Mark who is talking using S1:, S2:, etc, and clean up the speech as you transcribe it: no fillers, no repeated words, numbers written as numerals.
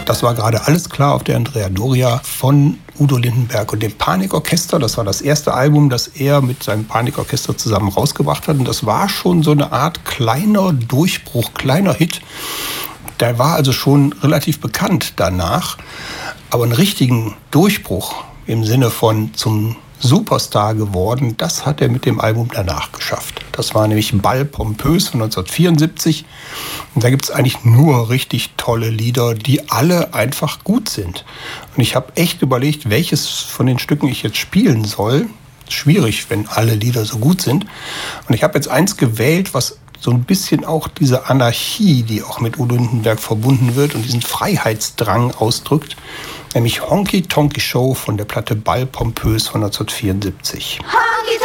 S1: Das war gerade alles klar auf der Andrea Doria von Udo Lindenberg und dem Panikorchester. Das war das erste Album, das er mit seinem Panikorchester zusammen rausgebracht hat. Und das war schon so eine Art kleiner Durchbruch, kleiner Hit. Der war also schon relativ bekannt danach. Aber einen richtigen Durchbruch im Sinne von zum Superstar geworden, das hat er mit dem Album danach geschafft. Das war nämlich Bal pompös von 1974. Und da gibt es eigentlich nur richtig tolle Lieder, die alle einfach gut sind. Und ich habe echt überlegt, welches von den Stücken ich jetzt spielen soll. Schwierig, wenn alle Lieder so gut sind. Und ich habe jetzt eins gewählt, was so ein bisschen auch diese Anarchie, die auch mit Udo Lindenberg verbunden wird und diesen Freiheitsdrang ausdrückt, nämlich Honky Tonky Show von der Platte Bal pompös von 1974.